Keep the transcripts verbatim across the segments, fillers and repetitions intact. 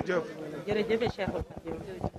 jërëjëf. jërëjëf Cheikhul Khadim.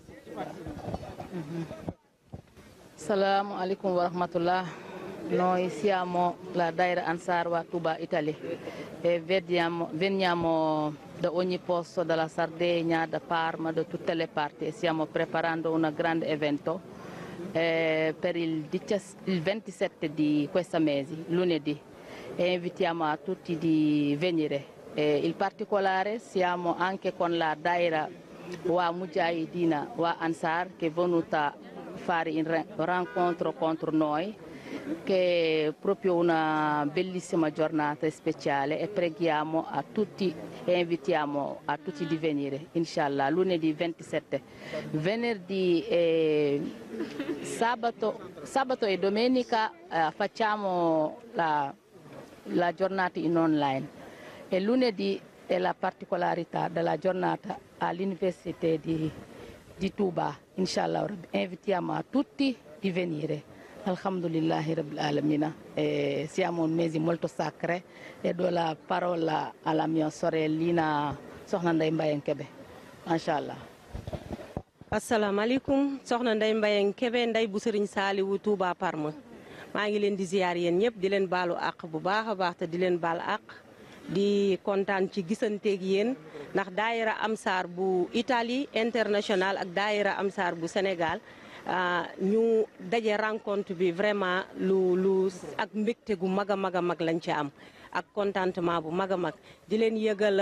Assalamu alaikum wa rahmatullah. Noi siamo la Daira Ansar wa Touba Italia e vediamo, veniamo da ogni posto, dalla Sardegna, da Parma, da tutte le parti e stiamo preparando un grande evento eh, per il, il ventisette di questo mese, lunedì, e invitiamo a tutti di venire. Eh, in particolare siamo anche con la Daira wa Mujahidina wa Ansar che è venuta a fare un incontro contro noi, che è proprio una bellissima giornata speciale, e preghiamo a tutti e invitiamo a tutti di venire, inshallah, lunedì ventisette. Venerdì e sabato, sabato e domenica eh, facciamo la, la giornata in online, e lunedì è la particolarità della giornata all'Università di, di Touba, inshallah, invitiamo a tutti di venire. Alhamdulillahi Rabbil Alamina. Eh, siamo un mese molto sacro e do la parola alla mia sorellina Soxna Ndeye Mbayang Kebe. Mashallah. Assalamu alaikum. Soxna Ndeye Mbayang Kebe, Ndeye bu Serigne Saliou Touba Parma. maa ngi leen di ziar yéen ñëpp di leen baalu àq bu baax a baax te di leen baal àq di kontaan ci gisanteeg yéen ndax daayira Amsar bu Italie international ak daayira Amsar bu Sénégal ñu daje rencontre bi vraiment lu lu ak mbégte gu mag a mag a mag lañ ci am ak contentement bu mag a mag di leen yëgal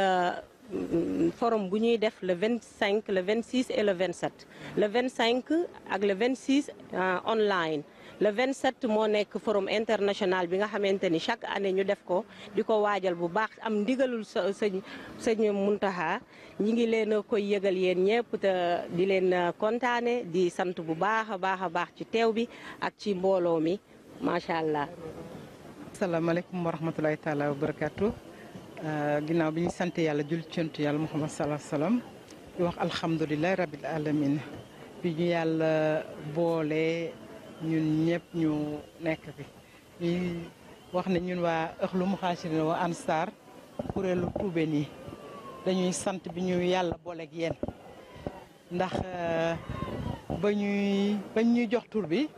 forum bu ñuy def le vingt-cinq le vingt-six et le vingt-sept le vingt-cinq ak le vingt-six online. Le vingt-sept moo nekk forum international bi nga xamante ni chaque année ñu def ko di ko waajal bu baax am ndigalul sa sëñ sëñ Muntaxa ñi ngi leen a koy yëgal yéen ñëpp te di leen kontaane di sant bu baax a baax a baax ci teew bi ak ci mbooloo mi macha allah. asalaamaaleykum wa rahmatulahi taala wa barakaatu ginnaaw bi ñu sant yàlla jul cuntu yàlla Muhammad salaa salaam di wax alhamdulilahi rabil alamin bi ñu yàlla boole. ñun ñëpp ñu nekk fi ñuy wax ne ñun waa ëxlu muhaajiriin wa Ansar kuréelu tuubeen yi dañuy sant bi ñu yàlla booleeg yéen ndax ba ñuy ba ñuy jox tur bi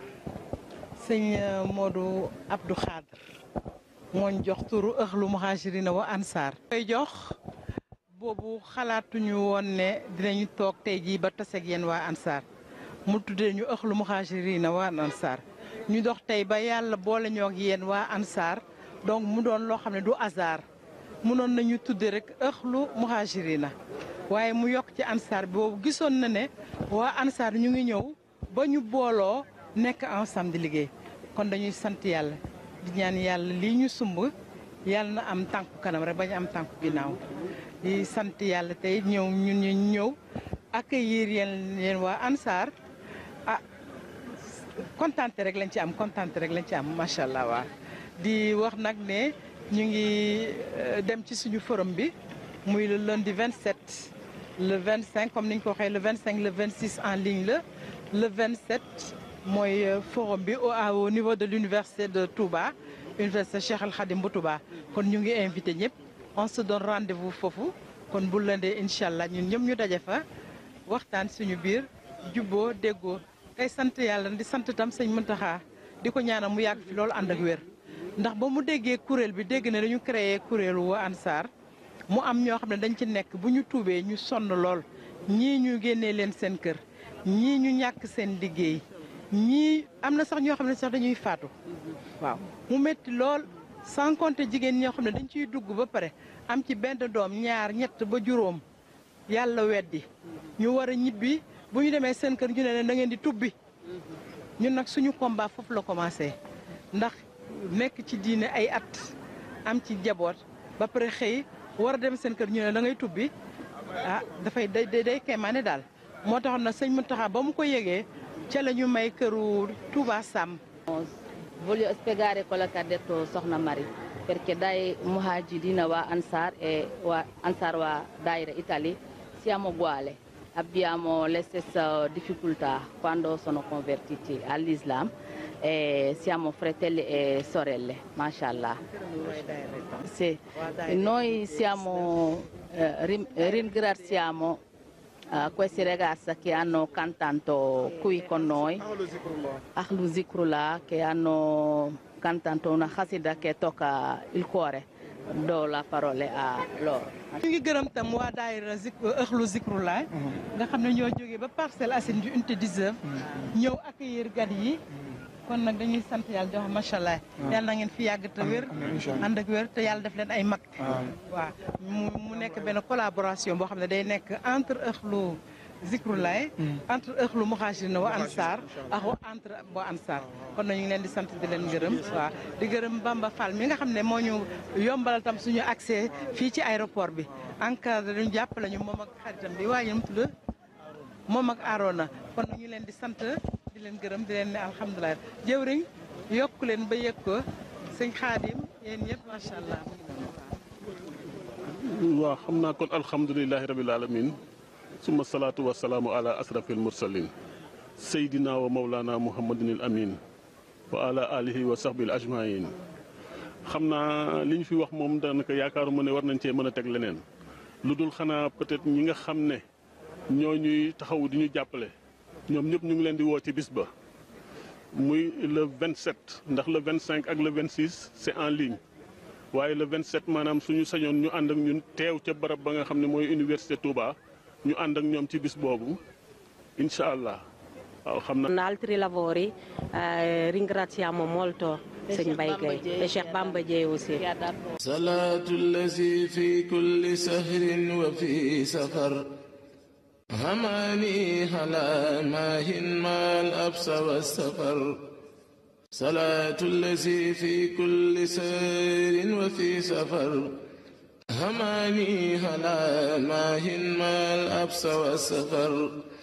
sëñ Modou Abdou Khadr mooñ jox turu ëxlu muhaajiriin wa Ansar koy jox boobu xalaatuñu woon ne dinañu toog tey jii ba taseeg yéen waa Ansar mu tuddee ñu ëxlu muhaajiriina waa Ansar ñu dox tey ba yàlla boole ñoo ak yéen waa Ansar donc mu doon loo xam ne du hasard mënoon nañu tudde rek ëxlu muhaajiriina waaye mu yokk ci Ansar bi boobu gisoon na ne waa Ansar ñu ngi ñëw ba ñu booloo nekk ensemble di liggéey kon dañuy sant yàlla di ñaan yàlla lii ñu sumb yàlla na am tànku kanam rek bañ am tànku ginnaaw di sant yàlla tey ñëw ñun ñu ñëw accueillir yéen yéen waa Ansar ah kontante rek lañ ci am kontante rek lañ ci am macha allah waa di wax nag ne ñu ngi dem ci suñu forum bi muy le lundi vingt-sept le vingt-cinq comme ni ñu ko waxee le vingt-cinq le vingt-six en ligne la le vingt-sept mooy forum bi au niveau de l'université de Touba université Cheikh Al Khadim bu Touba kon ñu ngi invité ñëpp on se donne rendez-vous foofu kon bu lëndee incha allah ñun ñëpp ñu daje fa waxtaan suñu biir jubboo déggoo. tey sant yàlla di sant tam sëñ Muntaxa di ko ñaanal mu yàgg fi loolu ànd ak wér ndax ba mu déggee kuréel bi dégg ne dañu créé kuréelu waa Ansar mu am ñoo xam ne dañ ci nekk bu ñu tuubee ñu sonn lool ñii ñu génnee leen seen kër ñii ñu ñàkk seen liggéey ñii am na sax ñoo xam ne sax dañuy faatu waaw mu métti lool sans compter jigéen ñoo xam ne dañ ciy dugg ba pare am ci benn doom ñaar ñett ba juróom yàlla weddi ñu war a ñibbi bu ñu demee seen kër ñu ne leen da ngeen di tubbi ñun nag suñu combat foofu la commencé ndax nekk ci diine ay at am ci jaboot ba pare xëy war a dem seen kër ñu ne da ngay tubbi ah dafay day day kéemaane daal moo taxoon nag sëñ Mountakha ba mu ko yëgee ca la ñu may këru Touba Sam. Voglio spiegare quello che ha detto Soxna Mari perché dai muhajirina wa Ansar e wa Ansar wa Daira Italia siamo uguali. Abbiamo le stesse difficoltà quando sono convertiti all'Islam e siamo fratelli e sorelle, mashallah. Sì. Noi siamo eh, rim- ringraziamo eh, questi ragazzi che hanno cantato qui con noi, Ahlu Zikrullah, che hanno cantato una xasida che tocca il cuore. Do la parole a loro. ñu ngi gërëm tam waa daayira zik Ahlu Zikrullah nga xam ne ñoo jógee ba Parcelles Assainies du unité dix-neuf ñëw accueillir gan yi kon nag dañuy sant yàlla di wax macha allah yàlla na ngeen fi yàgg te wér ànd ak wér te yàlla def leen ay mag waaw mu mu nekk benn collaboration boo xam ne day nekk entre Ahlu Zikrullah entre Ahlu Muhajirin wa Ansar ak entre bo Ansar kon nag ñu ngi leen di sant di leen gërëm waaw di gërëm Bamba Fall mi nga xam ne moo ñu yombalal tam suñu accès fii ci aéroport bi encadré dañu jàppale ñu moom ak xaritam bi waaye ñu tudd moom ak Arona kon nag ñu leen di sant di leen gërëm di leen ne alhamdulilah jëwriñ yokku leen ba yëg ko sëñ Xaadim yéen ñëpp macha allah. waaw xam naa kon alhamdulilahi rabil alamin summa salaatu wa salaamu ala asrafil mursalin seydina wa mawlana muhammadinil amin wa ala alihi wa sahbil ajmain xam naa li ñu fi wax moom daanaka yaakaaruma ne war nañ cee mën a teg leneen lu dul xanaa peut-être ñi nga xam ne ñoo ñuy taxaw di ñu jàppale ñoom ñëpp ñu ngi leen di woo ci bis ba muy le vingt-sept ndax le vingt-cinq ak le vingt-six c'est en ligne waaye le vingt-sept maanaam suñu sañoon ñu ànd ak ñun teew ca barab ba nga xam ne mooy université Touba ñu ànd ak ñoom ci bis boobu incha allah waaw xam na. altri lavori eh, ringraziamo molto Sëñ Mbaye Gueye et Cheikh Bamba Dieye aussi. salaatu allazi fi kulli sahrin wa fi safar hamani ala mahin mal absa wa safar salaatu allazi fi kulli sahrin wa fi safar هماني هلا ماهن ما الأبس والسفر